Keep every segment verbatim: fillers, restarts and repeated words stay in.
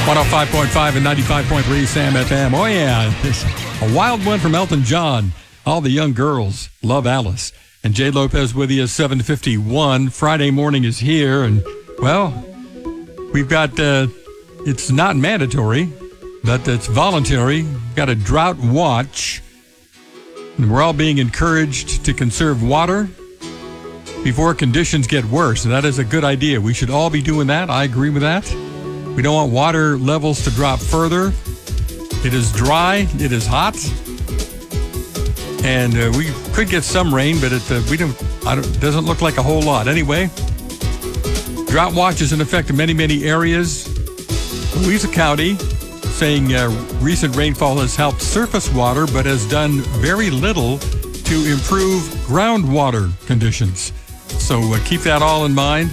one oh five point five and ninety-five point three Sam F M. Oh, yeah. A wild one from Elton John. All the young girls love Alice. And Jay Lopez with you, seven fifty-one. Friday morning is here. And, well, we've got, uh, it's not mandatory, but it's voluntary. We've got a drought watch. And we're all being encouraged to conserve water before conditions get worse. And that is a good idea. We should all be doing that. I agree with that. We don't want water levels to drop further. It is dry. It is hot. And uh, we could get some rain, but it uh, we don't. I don't. Doesn't look like a whole lot. Anyway, drought watch is in effect in many, many areas. Louisa County saying uh, recent rainfall has helped surface water, but has done very little to improve groundwater conditions. So uh, keep that all in mind.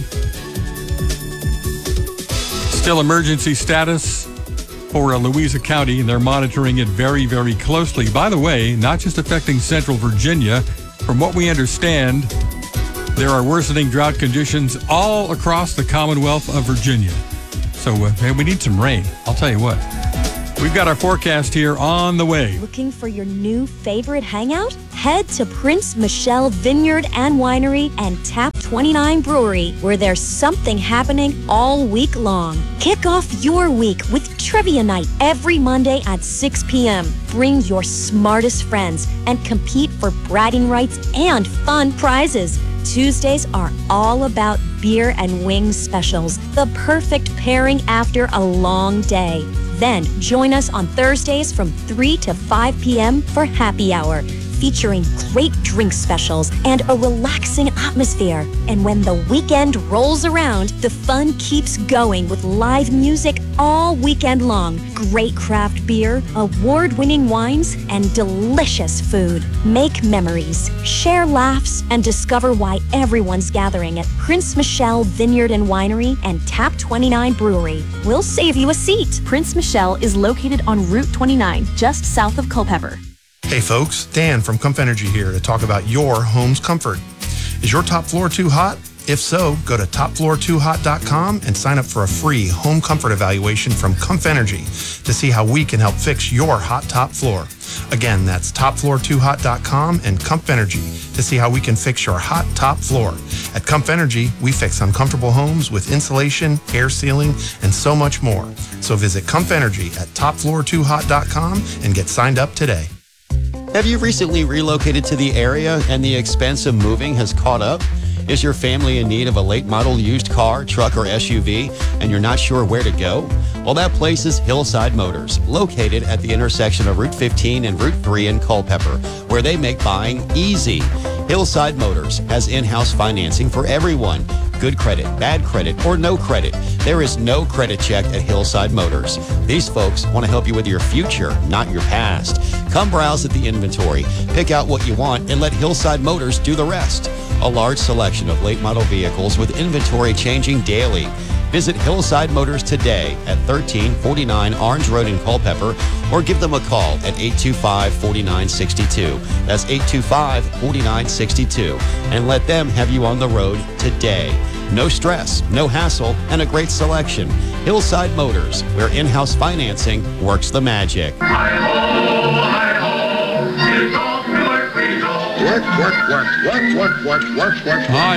Still emergency status for uh, Louisa County, and they're monitoring it very, very closely. By the way, not just affecting Central Virginia. From what we understand, there are worsening drought conditions all across the Commonwealth of Virginia. So uh, man, we need some rain. I'll tell you what. We've got our forecast here on the way. Looking for your new favorite hangout? Head to Prince Michelle Vineyard and Winery and Tap twenty-nine Brewery, where there's something happening all week long. Kick off your week with Trivia Night every Monday at six p.m. Bring your smartest friends and compete for bragging rights and fun prizes. Tuesdays are all about beer and wings specials, the perfect pairing after a long day. Then join us on Thursdays from three to five p.m. for happy hour, featuring great drink specials and a relaxing atmosphere. And when the weekend rolls around, the fun keeps going with live music all weekend long, great craft beer, award-winning wines, and delicious food. Make memories, share laughs, and discover why everyone's gathering at Prince Michelle Vineyard and Winery and Tap twenty-nine Brewery. We'll save you a seat. Prince Michelle is located on Route twenty-nine, just south of Culpeper. Hey folks, Dan from Comf Energy here to talk about your home's comfort. Is your top floor too hot? If so, go to top floor too hot dot com and sign up for a free home comfort evaluation from Comf Energy to see how we can help fix your hot top floor. Again, that's top floor too hot dot com and Comf Energy to see how we can fix your hot top floor. At Comf Energy, we fix uncomfortable homes with insulation, air sealing, and so much more. So visit Comf Energy at top floor too hot dot com and get signed up today. Have you recently relocated to the area and the expense of moving has caught up? Is your family in need of a late model used car, truck, or S U V, and you're not sure where to go? Well, that place is Hillside Motors, located at the intersection of Route fifteen and Route three in Culpeper, where they make buying easy. Hillside Motors has in-house financing for everyone. Good credit, bad credit, or no credit. There is no credit check at Hillside Motors. These folks want to help you with your future, not your past. Come browse at the inventory, pick out what you want, and let Hillside Motors do the rest. A large selection of late model vehicles with inventory changing daily. Visit Hillside Motors today at thirteen forty-nine Orange Road in Culpeper, or give them a call at eight two five, four nine six two. That's eight two five, four nine six two. And let them have you on the road today. No stress, no hassle, and a great selection. Hillside Motors, where in-house financing works the magic. Hi-ho, hi-ho, it's off to work we go. Work, work, work, work, work, work, work, work. Oh,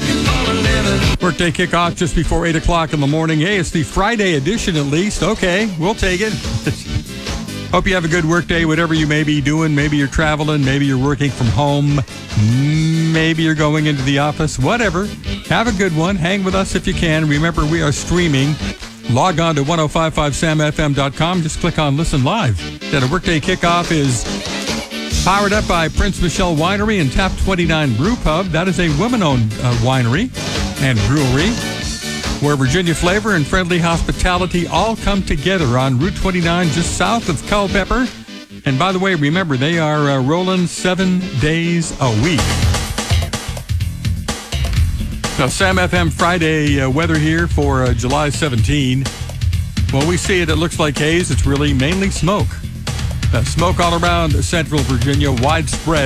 yeah. Workday kickoff just before eight o'clock in the morning. Hey, it's the Friday edition at least. Okay, we'll take it. Hope you have a good workday, whatever you may be doing. Maybe you're traveling. Maybe you're working from home. Maybe you're going into the office. Whatever. Have a good one. Hang with us if you can. Remember, we are streaming. Log on to ten fifty-five sam f m dot com. Just click on Listen Live. Then a workday kickoff is powered up by Prince Michelle Winery and Tap twenty-nine Brew Pub. That is a women-owned uh, winery and brewery where Virginia flavor and friendly hospitality all come together on Route twenty-nine just south of Culpeper. And by the way, remember, they are uh, rolling seven days a week. So Sam F M Friday uh, weather here for uh, July seventeenth. Well, we see it. It looks like haze. It's really mainly smoke. Uh, smoke all around central Virginia, widespread.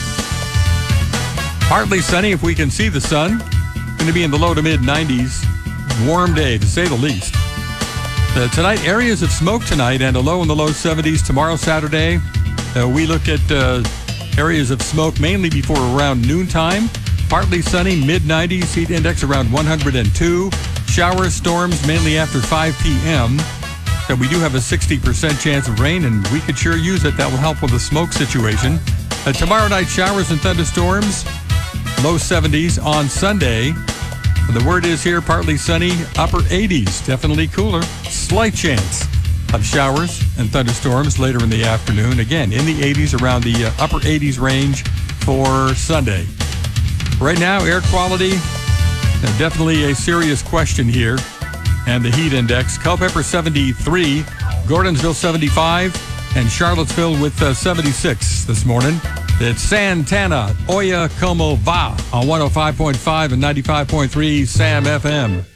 Partly sunny if we can see the sun. Going to be in the low to mid nineties. Warm day, to say the least. Uh, tonight, areas of smoke tonight and a low in the low seventies. Tomorrow, Saturday, uh, we look at uh, areas of smoke mainly before around noontime. Partly sunny, mid nineties, heat index around one hundred two. Showers, storms mainly after five p.m. So we do have a sixty percent chance of rain, and we could sure use it. That will help with the smoke situation. Uh, tomorrow night, showers and thunderstorms, low seventies. On Sunday, the word is here, partly sunny, upper eighties, definitely cooler. Slight chance of showers and thunderstorms later in the afternoon. Again, in the eighties, around the uh, upper eighties range for Sunday. Right now, air quality, uh, definitely a serious question here. And the heat index, Culpeper seventy-three, Gordonsville seventy-five, and Charlottesville with uh, seventy-six this morning. It's Santana, Oya Como Va on one oh five point five and ninety-five point three Sam F M.